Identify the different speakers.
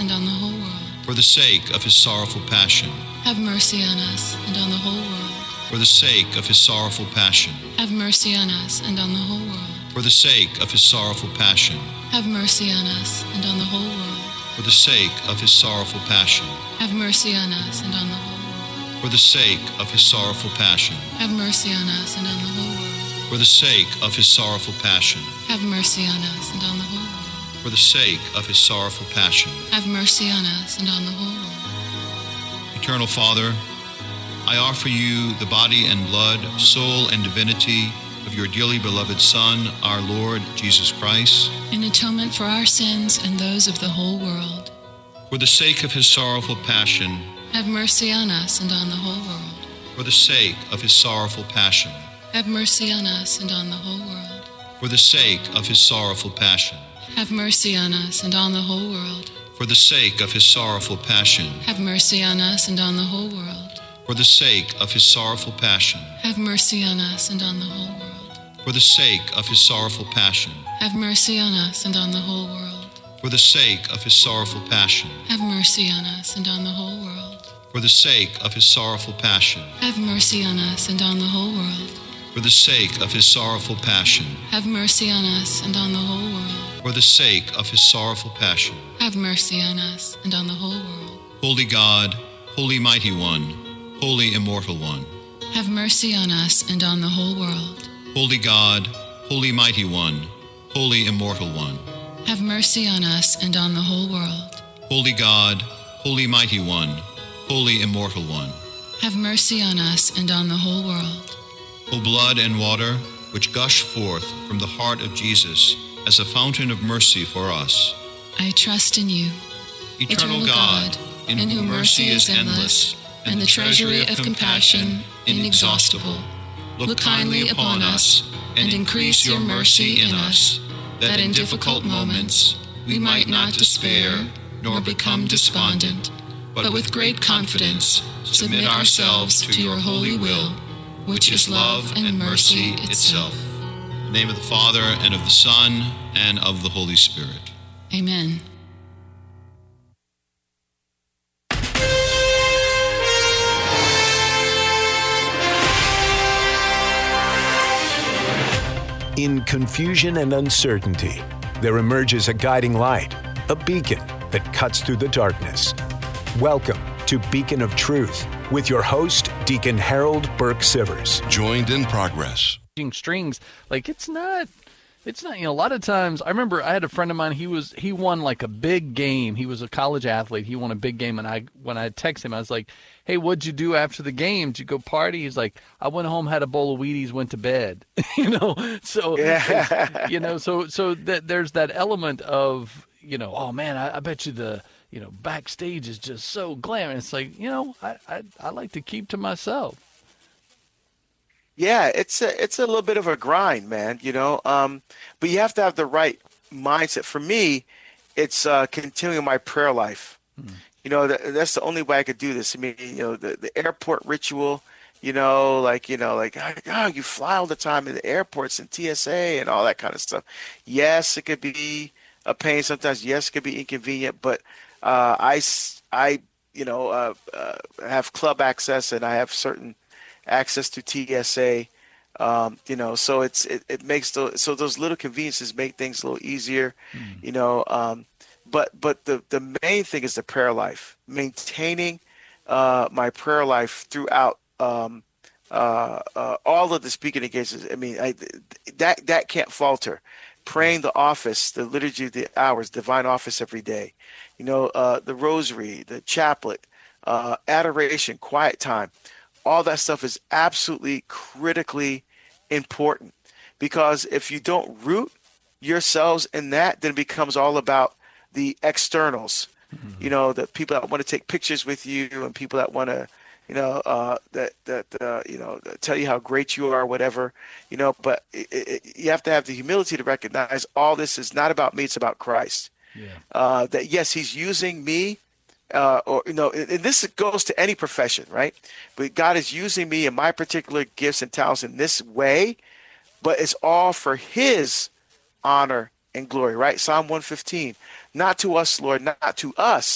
Speaker 1: and on the whole world.
Speaker 2: For the sake of his sorrowful passion.
Speaker 1: Have mercy on us and on the whole world.
Speaker 2: For the sake of his sorrowful passion.
Speaker 1: Have mercy on us and on the whole world.
Speaker 2: For the sake of his sorrowful passion.
Speaker 1: Have mercy on us and on the whole world.
Speaker 2: For the sake of his sorrowful passion.
Speaker 1: Have mercy on us and on the whole world.
Speaker 2: For the sake of his sorrowful passion.
Speaker 1: Have mercy on us and on the whole world.
Speaker 2: For the sake of his sorrowful passion.
Speaker 1: Have mercy on us and on the whole world.
Speaker 2: For the sake of his sorrowful passion.
Speaker 1: Have mercy on us and on the whole world.
Speaker 2: Eternal Father, I offer you the body and blood, soul and divinity of your dearly beloved Son, our Lord Jesus Christ,
Speaker 1: in atonement for our sins and those of the whole world.
Speaker 2: For the sake of his sorrowful passion.
Speaker 1: Have mercy on us and on the whole world.
Speaker 2: For the sake of his sorrowful passion.
Speaker 1: Have mercy on us and on the whole world.
Speaker 2: For the sake of his sorrowful passion.
Speaker 1: Have mercy on us and on the whole world.
Speaker 2: For the sake of his sorrowful passion.
Speaker 1: Have mercy on us and on the whole world.
Speaker 2: For the sake of his sorrowful passion.
Speaker 1: Have mercy on us and on the whole world.
Speaker 2: For the sake of his sorrowful passion.
Speaker 1: Have mercy on us and on the whole world.
Speaker 2: For the sake of his sorrowful passion.
Speaker 1: Have mercy on us and on the whole world.
Speaker 2: For the sake of his sorrowful passion.
Speaker 1: Have mercy on us and on the whole world.
Speaker 2: For the sake of his sorrowful passion.
Speaker 1: Have mercy on us and on the whole world.
Speaker 2: For the sake of his sorrowful passion.
Speaker 1: Have mercy on us and on the whole world.
Speaker 2: Holy God, Holy Mighty One, Holy Immortal One.
Speaker 1: Have mercy on us and on the whole world.
Speaker 2: Holy God, Holy Mighty One, Holy Immortal One.
Speaker 1: Have mercy on us and on the whole world.
Speaker 2: Holy God, Holy Mighty One, Holy Immortal One.
Speaker 1: Have mercy on us and on the whole world.
Speaker 2: O blood and water which gush forth from the heart of Jesus as a fountain of mercy for us.
Speaker 1: I trust in you,
Speaker 2: Eternal God, in whom mercy is endless, and the treasury of compassion inexhaustible. Look kindly upon us, and increase your mercy in us, that in difficult moments we might not despair nor become despondent, but with great confidence submit ourselves to your holy will, which is love and mercy itself. In the name of the Father, and of the Son, and of the Holy Spirit.
Speaker 1: Amen.
Speaker 3: In confusion and uncertainty, there emerges a guiding light, a beacon that cuts through the darkness. Welcome to Beacon of Truth with your host, Deacon Harold Burke Sivers.
Speaker 4: Joined in progress.
Speaker 5: Strings, like it's not, a lot of times, I remember I had a friend of mine, he won like a big game. He was a college athlete. He won a big game. And when I texted him, I was like, hey, what'd you do after the game? Did you go party? He's like, I went home, had a bowl of Wheaties, went to bed, so,
Speaker 3: Yeah.
Speaker 5: so that there's that element of, oh man, I bet you the, backstage is just so glamorous. It's like, I like to keep to myself.
Speaker 6: Yeah, it's a little bit of a grind, man, but you have to have the right mindset. For me, it's continuing my prayer life. That's the only way I could do this. I mean, the airport ritual, you fly all the time in the airports and TSA and all that kind of stuff. Yes, it could be a pain sometimes. Yes, it could be inconvenient, but I have club access and I have certain access to TSA, so it makes those little conveniences make things a little easier, but the main thing is the prayer life, maintaining my prayer life throughout all of the speaking engagements. I mean, that can't falter. Praying the office, the liturgy of the hours, divine office every day, the rosary, the chaplet, adoration, quiet time. All that stuff is absolutely critically important, because if you don't root yourselves in that, then it becomes all about the externals, the people that want to take pictures with you and people that want to, tell you how great you are, whatever, but you have to have the humility to recognize all this is not about me. It's about Christ. Yeah. That yes, he's using me. And this goes to any profession, right? But God is using me and my particular gifts and talents in this way, but it's all for his honor and glory, right? Psalm 115, not to us, Lord, not to us,